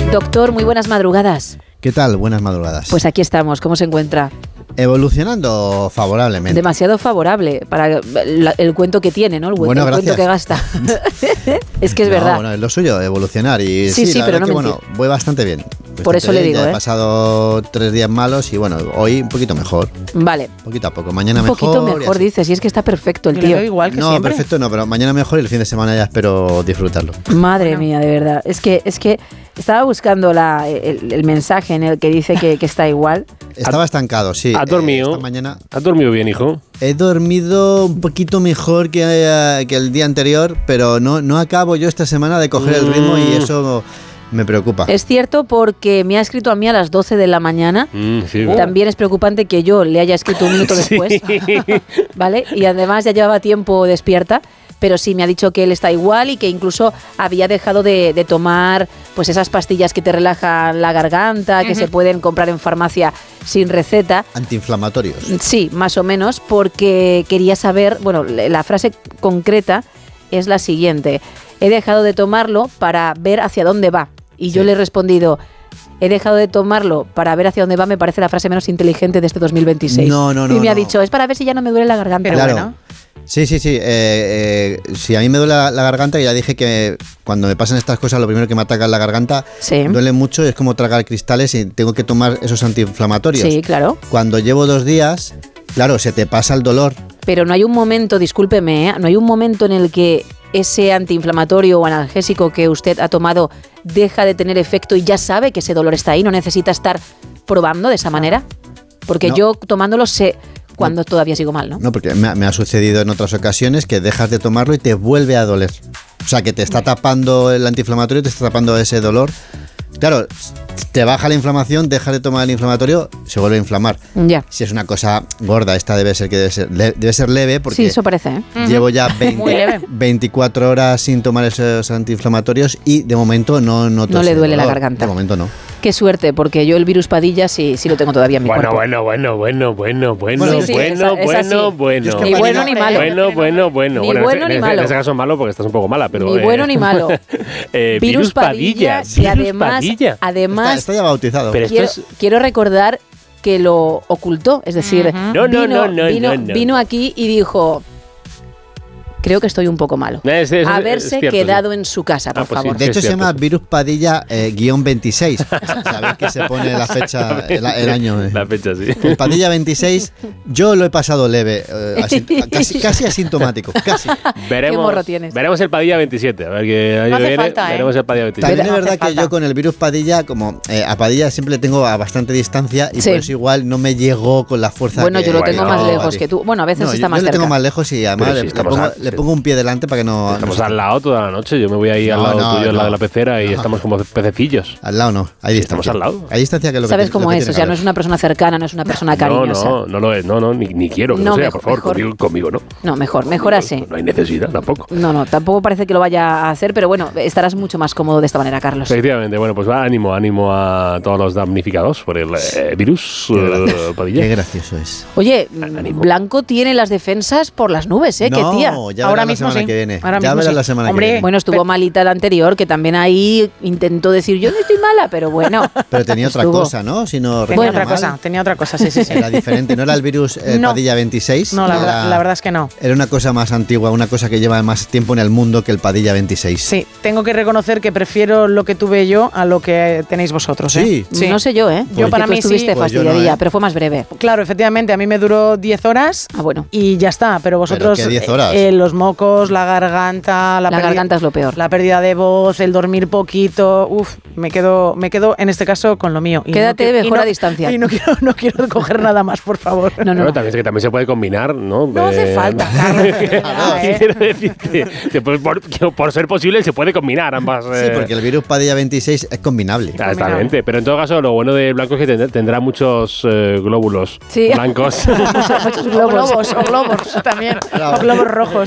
Doctor, muy buenas madrugadas. ¿Qué tal? Buenas madrugadas. Pues aquí estamos, ¿cómo se encuentra? Evolucionando favorablemente. Demasiado favorable para el cuento que tiene, ¿no? El bueno, cuento que gasta. Es que es verdad. Bueno, es lo suyo, evolucionar. Y sí, la pero verdad no que, voy bastante bien. Por eso le digo, He pasado 3 días malos y bueno, hoy un poquito mejor. Vale. Poquito a poco. Mañana un mejor. Un poquito mejor, dices, y es que está perfecto el tío. Igual que no, siempre. perfecto no, pero mañana mejor y el fin de semana ya espero disfrutarlo. Madre mía, de verdad. Es que estaba buscando el mensaje en el que dice que está igual. Estaba estancado, sí. ¿Has dormido? Esta mañana ¿Has dormido bien, hijo? he dormido un poquito mejor que el día anterior, pero no acabo yo esta semana de coger el ritmo y eso me preocupa. Es cierto, porque me ha escrito a mí a las 12 de la mañana. Sí, También es preocupante que yo le haya escrito un minuto después. ¿Vale? Y además ya llevaba tiempo despierta. Pero sí, me ha dicho que él está igual y que incluso había dejado de tomar pues esas pastillas que te relajan la garganta, que se pueden comprar en farmacia sin receta. Antiinflamatorios. Sí, más o menos, porque quería saber, bueno, la frase concreta es la siguiente: he dejado de tomarlo para ver hacia dónde va. Y yo le he respondido: he dejado de tomarlo para ver hacia dónde va, me parece la frase menos inteligente de este 2026. No. Y me ha dicho, es para ver si ya no me duele la garganta. Pero claro. bueno. Sí. Si a mí me duele la garganta, ya dije que cuando me pasan estas cosas, lo primero que me ataca es la garganta. Sí. Duele mucho, es como tragar cristales y tengo que tomar esos antiinflamatorios. Sí, claro. Cuando llevo 2 días, claro, se te pasa el dolor. Pero no hay un momento, discúlpeme, no hay un momento en el que ese antiinflamatorio o analgésico que usted ha tomado deja de tener efecto y ya sabe que ese dolor está ahí, no necesita estar probando de esa manera. Porque yo tomándolo sé cuando todavía sigo mal, ¿no? No, porque me ha sucedido en otras ocasiones que dejas de tomarlo y te vuelve a doler. O sea, que te está tapando el antiinflamatorio, te está tapando ese dolor. Claro, te baja la inflamación, dejas de tomar el inflamatorio, se vuelve a inflamar. Ya. Si es una cosa gorda, esta debe ser leve, porque Sí, eso parece, ¿eh? llevo ya Muy leve. 24 horas sin tomar esos antiinflamatorios y de momento no noto No le ese duele la dolor. garganta. De momento no. Qué suerte, porque yo el virus Padilla sí lo tengo todavía en mi cuerpo. Bueno. Sí, es así. Bueno. Ni bueno ni malo. Bueno. Ni bueno ni malo. En ese caso es malo porque estás un poco mala, pero... Ni bueno ni malo. Virus Padilla. Y además Está ya bautizado. Pero quiero recordar que lo ocultó. Es decir, vino aquí y dijo: creo que estoy un poco malo. Haberse quedado en su casa, por favor. De hecho, se llama Virus Padilla -26. Sabéis que se pone la fecha, el año. La fecha, sí. El Padilla 26, yo lo he pasado leve, casi asintomático. Casi. ¿Qué morro tienes? Veremos el Padilla 27. A ver qué año No hace viene. falta, Veremos el Padilla 27. También es No hace verdad que falta. yo con el virus Padilla, como a Padilla siempre le tengo a bastante distancia y Sí. por eso igual no me llegó con la fuerza. Bueno, que yo lo tengo Bueno, más lejos Padilla. que tú. Bueno, a veces No, está más yo lo cerca. tengo más lejos y además Pero si le pongo un pie delante para que no... Estamos al lado toda la noche. Yo me voy ahí al lado tuyo, al lado de la pecera y estamos como pececillos. Al lado no, hay distancia. Estamos al lado. Hay distancia que es lo que ¿Sabes lo cómo que es? tiene O sea, que no es haber. una persona cercana, no es una persona cariñosa. No lo es. Ni quiero que No, lo sea, mejor, por favor. mejor. Conmigo no. No, mejor así. No hay necesidad tampoco. No, tampoco parece que lo vaya a hacer, pero bueno, estarás mucho más cómodo de esta manera, Carlos. Efectivamente, bueno, pues ánimo a todos los damnificados por el virus Padilla. Qué gracioso es. Oye, Ánimo. Blanco tiene las defensas por las nubes, ¿eh? No, ¡Qué tía! ya Ahora verás la mismo semana sí. que viene. Ahora Ya mismo verás sí. la semana Hombre, que viene. Bueno, estuvo malita la anterior, que también ahí intentó decir, yo no estoy mala, pero bueno. Pero tenía otra estuvo. cosa, ¿no? Si no Tenía recuerdo otra mal. cosa, sí. Era diferente, no era el virus No. Padilla 26. No, la verdad es que no. Era una cosa más antigua, una cosa que lleva más tiempo en el mundo que el Padilla 26. Sí, tengo que reconocer que prefiero lo que tuve yo a lo que tenéis vosotros. ¿eh? Sí. No sé yo, ¿eh? Yo para Porque tú mí sí. estuviste Pues yo fastidiadilla, no, ¿eh? pero fue más breve. Claro, efectivamente, a mí me duró 10 horas Ah, bueno. y ya está, pero vosotros... ¿qué 10 horas? Los mocos, la garganta... La garganta es lo peor. La pérdida de voz, el dormir poquito... Me quedo en este caso con lo mío. Y Quédate no, mejor a distancia. Y no quiero coger nada más, por favor. No. Bueno, también se puede combinar, ¿no? No hace falta, Carlos. Quiero decirte, por ser posible se puede combinar ambas. Sí, porque el virus Padilla 26 es combinable. Exactamente, pero en todo caso lo bueno de Blanco es que tendrá muchos glóbulos Sí. blancos. Muchos O globos también. Claro. O globos rojos.